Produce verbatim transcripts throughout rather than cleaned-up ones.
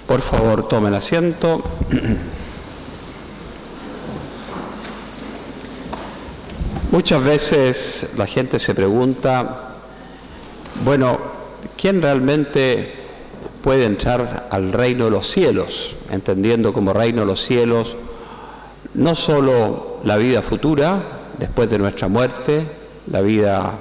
Por favor, tomen asiento. Muchas veces la gente se pregunta, bueno, ¿quién realmente puede entrar al reino de los cielos? Entendiendo como reino de los cielos no solo la vida futura, después de nuestra muerte, la vida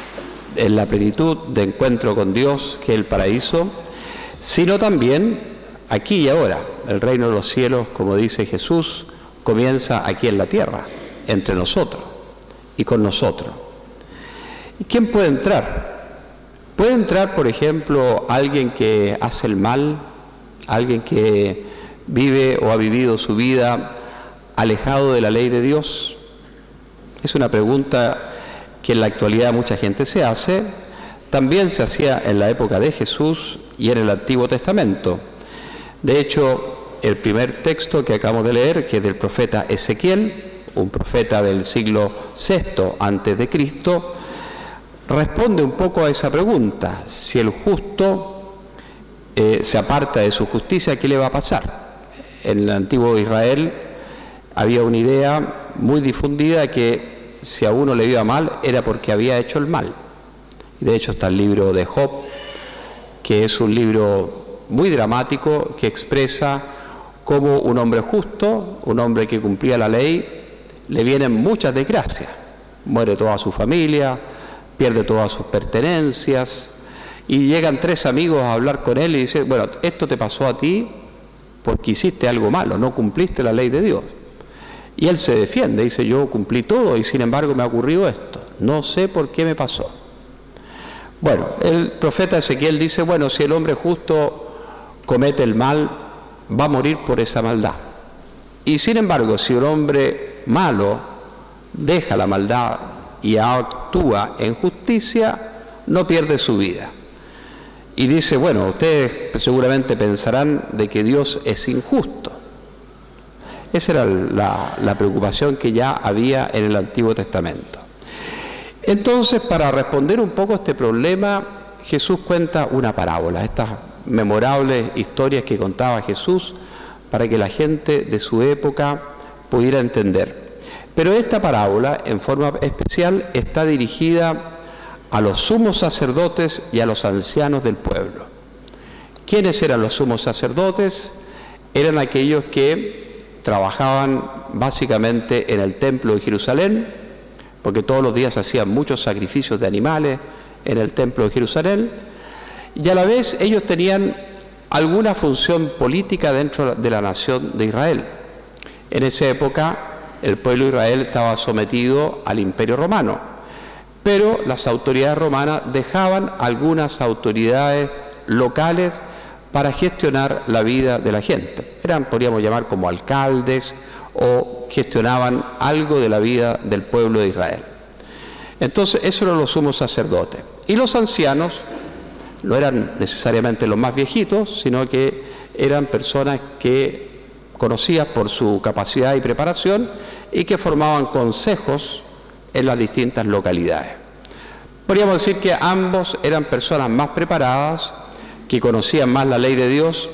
en la plenitud de encuentro con Dios, que es el paraíso, sino también aquí y ahora. El reino de los cielos, como dice Jesús, comienza aquí en la tierra, entre nosotros y con nosotros. ¿Y quién puede entrar? Puede entrar, por ejemplo, alguien que hace el mal, alguien que vive o ha vivido su vida alejado de la ley de Dios. Es una pregunta que en la actualidad mucha gente se hace. También se hacía en la época de Jesús y en el Antiguo Testamento. De hecho, el primer texto que acabamos de leer, que es del profeta Ezequiel, un profeta del siglo sexto antes de Cristo, responde un poco a esa pregunta. Si el justo eh, se aparta de su justicia, ¿qué le va a pasar? En el antiguo Israel había una idea muy difundida que si a uno le iba mal era porque había hecho el mal. De hecho está el libro de Job, que es un libro muy dramático que expresa cómo un hombre justo, un hombre que cumplía la ley, le vienen muchas desgracias. Muere toda su familia, pierde todas sus pertenencias, y llegan tres amigos a hablar con él y dicen, bueno, esto te pasó a ti porque hiciste algo malo, no cumpliste la ley de Dios. Y él se defiende, dice, yo cumplí todo y sin embargo me ha ocurrido esto, no sé por qué me pasó. Bueno, el profeta Ezequiel dice, bueno, si el hombre justo comete el mal, va a morir por esa maldad. Y sin embargo, si un hombre malo deja la maldad y actúa en justicia, no pierde su vida. Y dice, bueno, ustedes seguramente pensarán de que Dios es injusto. Esa era la, la preocupación que ya había en el Antiguo Testamento. Entonces, para responder un poco a este problema, Jesús cuenta una parábola, estas memorables historias que contaba Jesús para que la gente de su época pudiera entender. Pero esta parábola, en forma especial, está dirigida a los sumos sacerdotes y a los ancianos del pueblo. ¿Quiénes eran los sumos sacerdotes? Eran aquellos que trabajaban básicamente en el templo de Jerusalén, porque todos los días hacían muchos sacrificios de animales en el templo de Jerusalén, y a la vez ellos tenían alguna función política dentro de la nación de Israel. En esa época el pueblo de Israel estaba sometido al Imperio Romano, pero las autoridades romanas dejaban algunas autoridades locales para gestionar la vida de la gente. Eran, podríamos llamar, como alcaldes, o gestionaban algo de la vida del pueblo de Israel. Entonces, esos eran los sumos sacerdotes. Y los ancianos no eran necesariamente los más viejitos, sino que eran personas que conocidas por su capacidad y preparación y que formaban consejos en las distintas localidades. Podríamos decir que ambos eran personas más preparadas, que conocían más la ley de Dios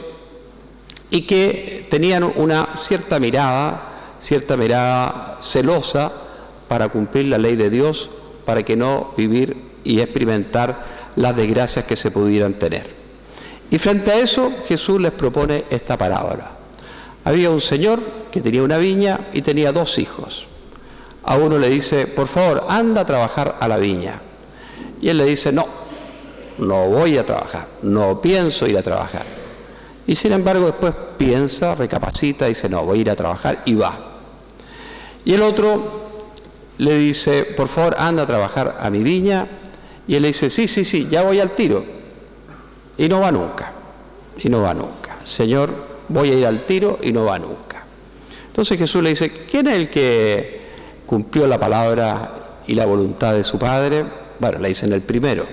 y que tenían una cierta mirada, cierta mirada celosa para cumplir la ley de Dios, para que no vivir y experimentar las desgracias que se pudieran tener. Y frente a eso, Jesús les propone esta parábola. Había un señor que tenía una viña y tenía dos hijos. A uno le dice, por favor, anda a trabajar a la viña. Y él le dice, no, no voy a trabajar, no pienso ir a trabajar. Y sin embargo después piensa, recapacita y dice, no, voy a ir a trabajar, y va. Y el otro le dice, por favor, anda a trabajar a mi viña. Y él le dice, sí, sí, sí, ya voy al tiro. Y no va nunca, y no va nunca. Señor, voy a ir al tiro y no va nunca. Entonces Jesús le dice, ¿quién es el que cumplió la palabra y la voluntad de su Padre? Bueno, le dicen el primero.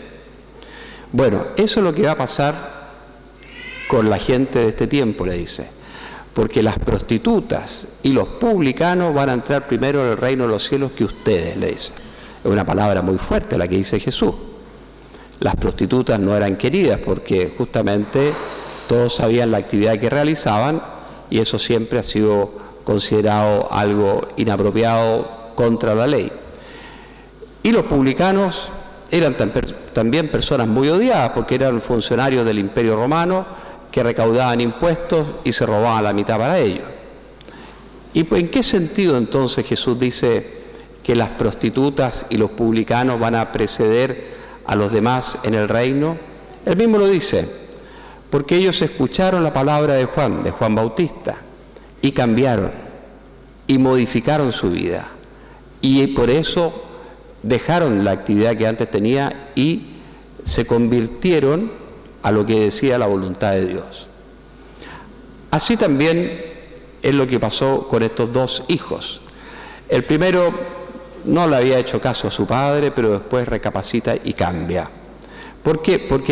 Bueno, eso es lo que va a pasar con la gente de este tiempo, le dice. Porque las prostitutas y los publicanos van a entrar primero en el reino de los cielos que ustedes, le dice. Es una palabra muy fuerte la que dice Jesús. Las prostitutas no eran queridas porque justamente todos sabían la actividad que realizaban y eso siempre ha sido considerado algo inapropiado, contra la ley. Y los publicanos eran también personas muy odiadas porque eran funcionarios del Imperio Romano que recaudaban impuestos y se robaban la mitad para ellos. ¿Y en qué sentido entonces Jesús dice que las prostitutas y los publicanos van a preceder a los demás en el reino? Él mismo lo dice, porque ellos escucharon la palabra de Juan, de Juan Bautista, y cambiaron, y modificaron su vida, y por eso dejaron la actividad que antes tenía y se convirtieron a lo que decía la voluntad de Dios. Así también es lo que pasó con estos dos hijos. El primero no le había hecho caso a su padre, pero después recapacita y cambia. ¿Por qué? Porque